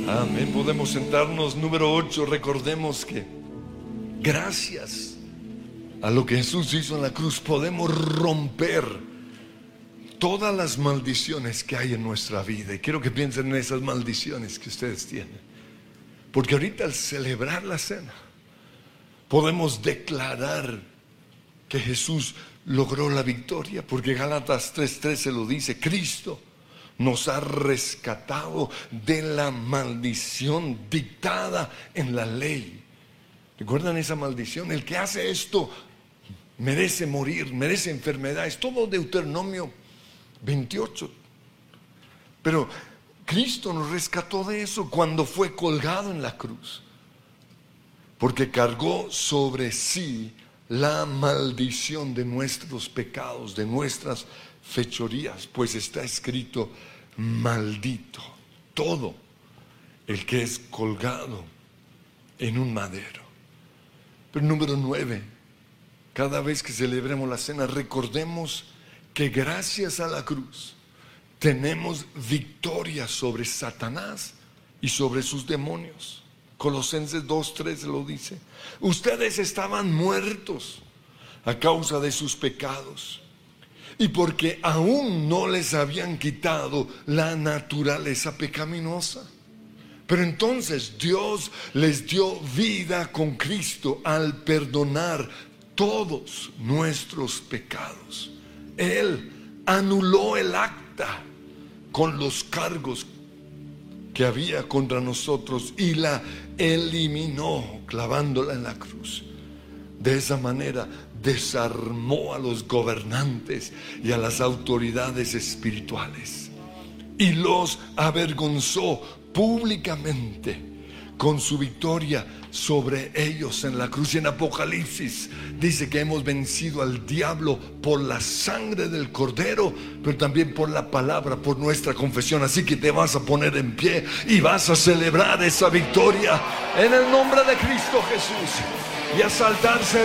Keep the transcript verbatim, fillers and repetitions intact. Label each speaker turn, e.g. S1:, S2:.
S1: Amén. Podemos sentarnos. Número ocho. Recordemos que gracias a lo que Jesús hizo en la cruz podemos romper todas las maldiciones que hay en nuestra vida. Y quiero que piensen en esas maldiciones que ustedes tienen, porque ahorita al celebrar la cena podemos declarar que Jesús logró la victoria, porque Gálatas tres trece lo dice: Cristo nos ha rescatado de la maldición dictada en la ley. ¿Recuerdan esa maldición? El que hace esto merece morir, merece enfermedades. Todo Deuteronomio veintiocho. Pero Cristo nos rescató de eso cuando fue colgado en la cruz, porque cargó sobre sí la maldición de nuestros pecados, de nuestras fechorías, pues está escrito: maldito todo el que es colgado en un madero. Pero número nueve, cada vez que celebremos la cena, recordemos que gracias a la cruz tenemos victoria sobre Satanás y sobre sus demonios. Colosenses dos tres lo dice: ustedes estaban muertos a causa de sus pecados, y porque aún no les habían quitado la naturaleza pecaminosa. Pero entonces Dios les dio vida con Cristo al perdonar todos nuestros pecados. Él anuló el acta con los cargos que había contra nosotros y la eliminó clavándola en la cruz. De esa manera desarmó a los gobernantes y a las autoridades espirituales y los avergonzó públicamente con su victoria sobre ellos en la cruz. Y en Apocalipsis dice que hemos vencido al diablo por la sangre del Cordero, pero también por la palabra, por nuestra confesión. Así que te vas a poner en pie y vas a celebrar esa victoria en el nombre de Cristo Jesús y a saltarse